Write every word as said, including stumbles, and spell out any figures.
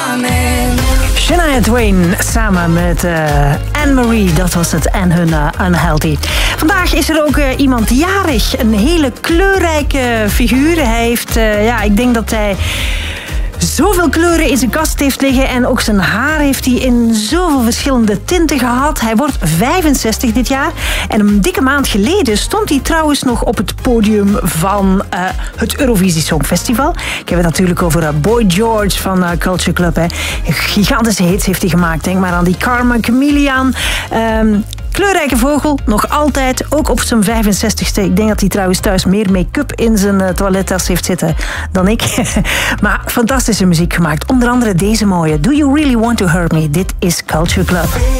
running. Shania Twain samen met uh, Anne-Marie, dat was het, en hun uh, Unhealthy. Vandaag is er ook uh, iemand jarig, een hele kleurrijke figuur. Hij heeft, uh, ja, ik denk dat hij zoveel kleuren in zijn kast heeft liggen en ook zijn haar heeft hij in zoveel verschillende tinten gehad. Hij wordt vijfenzestig dit jaar en een dikke maand geleden stond hij trouwens nog op het podium van uh, het Eurovisie Songfestival. Ik heb het natuurlijk over uh, Boy George van uh, Culture Club. Hè. Gigantische hits heeft hij gemaakt. Denk maar aan die Karma Chameleon. Um, Kleurrijke vogel, nog altijd, ook op zijn vijfenzestigste. Ik denk dat hij trouwens thuis meer make-up in zijn uh, toilettas heeft zitten dan ik. Maar fantastische muziek gemaakt. Onder andere deze mooie. Do You Really Want To Hurt Me? Dit is Culture Club.